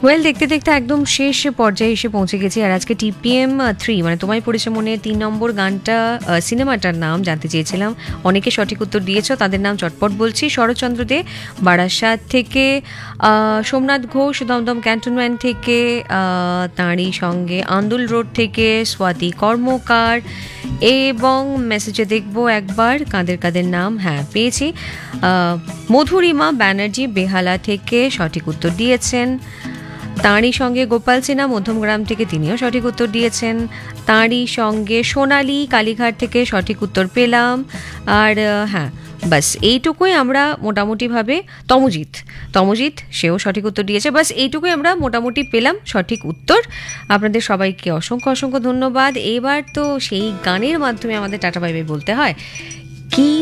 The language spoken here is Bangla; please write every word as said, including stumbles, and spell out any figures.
ওয়েল, দেখতে দেখতে একদম শেষ পর্যায়ে এসে পৌঁছে গেছি। আর আজকে টিপিএম থ্রি মানে তোমায় পড়েছে মনে তিন নম্বর গানটা, সিনেমাটার নাম জানতে চেয়েছিলাম। অনেকে সঠিক উত্তর দিয়েছো, তাদের নাম চটপট বলছি। শরৎচন্দ্র দে বারাসাত থেকে, সোমনাথ ঘোষ দমদম ক্যান্টনমেন্ট থেকে, তাঁরই সঙ্গে আন্দুল রোড থেকে স্বাতি কর্মকার, এবং মেসেজে দেখবো একবার কাদের কাদের নাম। হ্যাঁ, পেয়েছি। মধুরিমা ব্যানার্জি বেহালা থেকে সঠিক উত্তর দিয়েছেন। তাঁরই সঙ্গে গোপাল সিনহা মধ্যমগ্রাম থেকে, তিনিও সঠিক উত্তর দিয়েছেন। তাঁরই সঙ্গে সোনালী কালীঘাট থেকে সঠিক উত্তর পেলাম। আর হ্যাঁ, বাস এইটুকুই আমরা মোটামুটিভাবে। তমজিৎ তমজিৎ সেও সঠিক উত্তর দিয়েছে। বাস এইটুকুই আমরা মোটামুটি পেলাম সঠিক উত্তর। আপনাদের সবাইকে অসংখ্য অসংখ্য ধন্যবাদ। এবার তো সেই গানের মাধ্যমে আমাদের টাটা বাই বাই বলতে হয়। কি